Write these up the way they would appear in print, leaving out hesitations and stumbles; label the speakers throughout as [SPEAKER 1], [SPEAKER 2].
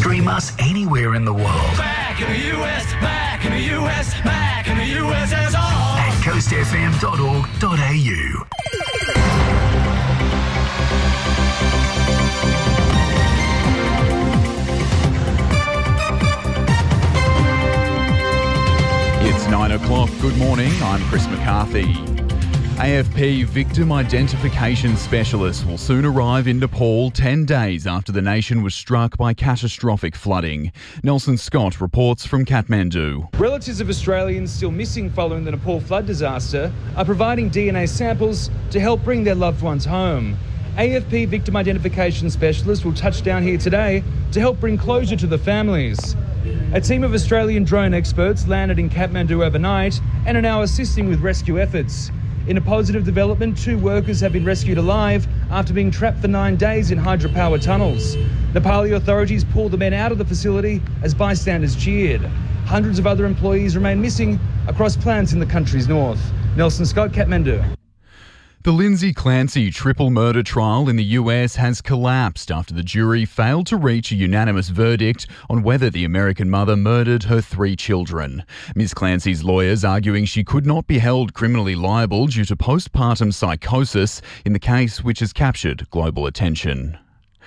[SPEAKER 1] Stream us anywhere in the world.
[SPEAKER 2] Back in the US, back in the US, back in the USSR.
[SPEAKER 1] At coastfm.org.au.
[SPEAKER 3] It's 9 o'clock. Good morning. I'm Chris McCarthy. AFP victim identification specialists will soon arrive in Nepal 10 days after the nation was struck by catastrophic flooding. Nelson Scott reports from Kathmandu.
[SPEAKER 4] Relatives of Australians still missing following the Nepal flood disaster are providing DNA samples to help bring their loved ones home. AFP victim identification specialists will touch down here today to help bring closure to the families. A team of Australian drone experts landed in Kathmandu overnight and are now assisting with rescue efforts. In a positive development, 2 workers have been rescued alive after being trapped for 9 days in hydropower tunnels. Nepali authorities pulled the men out of the facility as bystanders cheered. Hundreds of other employees remain missing across plants in the country's north. Nelson Scott, Kathmandu.
[SPEAKER 3] The Lindsay Clancy triple murder trial in the US has collapsed after the jury failed to reach a unanimous verdict on whether the American mother murdered her 3 children. Ms. Clancy's lawyers arguing she could not be held criminally liable due to postpartum psychosis in the case, which has captured global attention.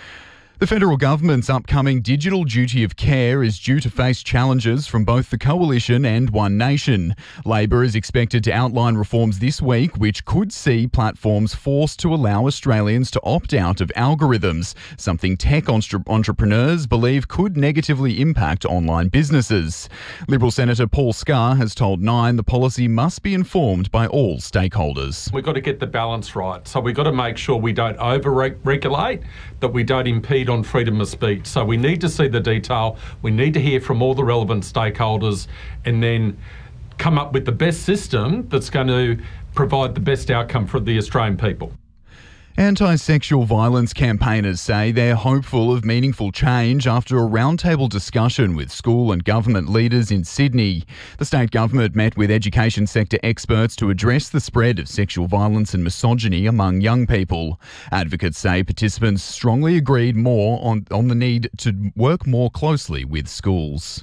[SPEAKER 3] The federal government's upcoming digital duty of care is due to face challenges from both the Coalition and One Nation. Labor is expected to outline reforms this week which could see platforms forced to allow Australians to opt out of algorithms, something tech entrepreneurs believe could negatively impact online businesses. Liberal Senator Paul Scar has told Nine the policy must be informed by all stakeholders.
[SPEAKER 5] We've got to get the balance right. So we've got to make sure we don't over-regulate, that we don't impede on freedom of speech. So we need to see the detail, we need to hear from all the relevant stakeholders and then come up with the best system that's going to provide the best outcome for the Australian people.
[SPEAKER 3] Anti-sexual violence campaigners say they're hopeful of meaningful change after a roundtable discussion with school and government leaders in Sydney. The state government met with education sector experts to address the spread of sexual violence and misogyny among young people. Advocates say participants strongly agreed more on the need to work more closely with schools.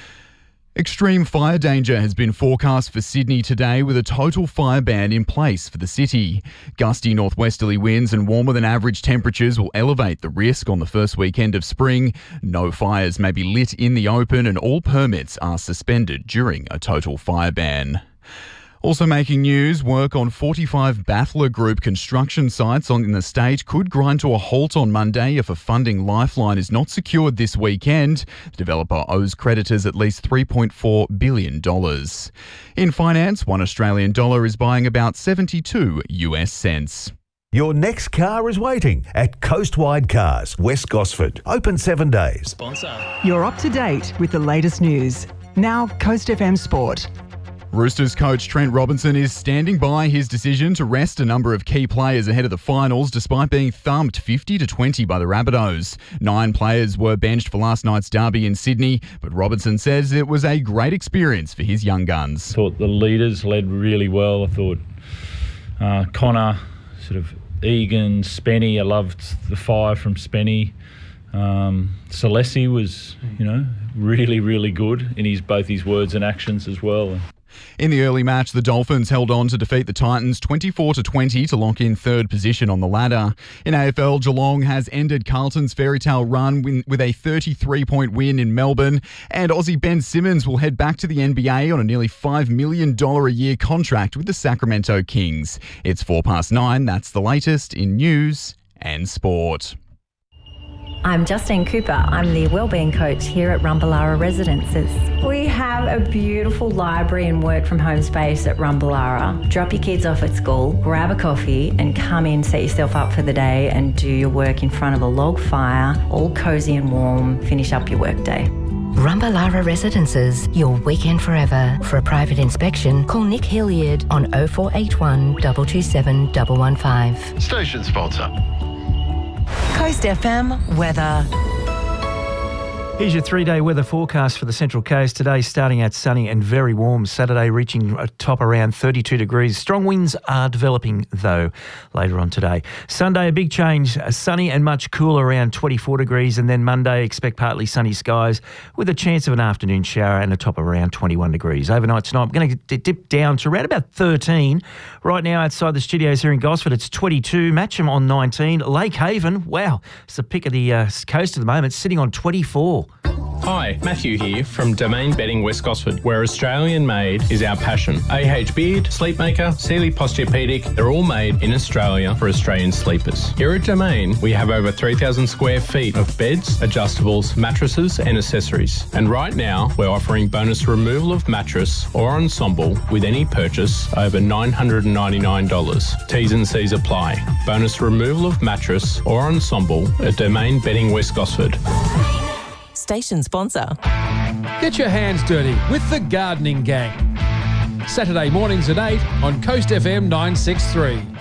[SPEAKER 3] Extreme fire danger has been forecast for Sydney today with a total fire ban in place for the city. Gusty northwesterly winds and warmer than average temperatures will elevate the risk on the first weekend of spring. No fires may be lit in the open and all permits are suspended during a total fire ban. Also making news, work on 45 Battler Group construction sites in the state could grind to a halt on Monday if a funding lifeline is not secured this weekend. The developer owes creditors at least $3.4 billion. In finance, $1 Australian dollar is buying about 72 US cents.
[SPEAKER 6] Your next car is waiting at Coastwide Cars, West Gosford. Open 7 days.
[SPEAKER 7] Sponsor.
[SPEAKER 8] You're up to date with the latest news. Now, Coast FM Sport.
[SPEAKER 3] Roosters coach Trent Robinson is standing by his decision to rest a number of key players ahead of the finals despite being thumped 50-20 by the Rabbitohs. 9 players were benched for last night's derby in Sydney, but Robinson says it was a great experience for his young guns.
[SPEAKER 9] I thought the leaders led really well. I thought Connor, sort of Egan, Spenny, I loved the fire from Spenny. Celesi was, really, really good in both his words and actions as well.
[SPEAKER 3] In the early match, the Dolphins held on to defeat the Titans 24-20 to lock in 3rd position on the ladder. In AFL, Geelong has ended Carlton's fairy tale run with a 33-point win in Melbourne, and Aussie Ben Simmons will head back to the NBA on a nearly $5 million a year contract with the Sacramento Kings. It's 9:04. That's the latest in news and sport.
[SPEAKER 10] I'm Justine Cooper. I'm the Wellbeing Coach here at Rumballara Residences. We have a beautiful library and work from home space at Rumballara. Drop your kids off at school, grab a coffee and come in, set yourself up for the day and do your work in front of a log fire, all cosy and warm, finish up your workday.
[SPEAKER 11] Rumballara Residences, your weekend forever. For a private inspection, call Nick Hilliard on 0481 227 115.
[SPEAKER 12] Station sponsor.
[SPEAKER 11] Coast FM weather.
[SPEAKER 7] Here's your 3-day weather forecast for the Central Coast. Today starting out sunny and very warm. Saturday reaching a top around 32 degrees. Strong winds are developing though later on today. Sunday a big change. Sunny and much cooler around 24 degrees. And then Monday expect partly sunny skies with a chance of an afternoon shower and a top around 21 degrees. Overnight tonight I'm going to dip down to around about 13. Right now outside the studios here in Gosford it's 22. Matcham on 19. Lake Haven, wow, it's the pick of the coast at the moment, sitting on 24.
[SPEAKER 12] Hi, Matthew here from Domain Bedding West Gosford, where Australian made is our passion. AH Beard, Sleepmaker, Sealy Posturepedic, they're all made in Australia for Australian sleepers. Here at Domain, we have over 3,000 square feet of beds, adjustables, mattresses and accessories. And right now, we're offering bonus removal of mattress or ensemble with any purchase over $999. T's and C's apply. Bonus removal of mattress or ensemble at Domain Bedding West Gosford.
[SPEAKER 13] Station sponsor.
[SPEAKER 14] Get your hands dirty with the Gardening Gang. Saturday mornings at 8 on Coast FM 963.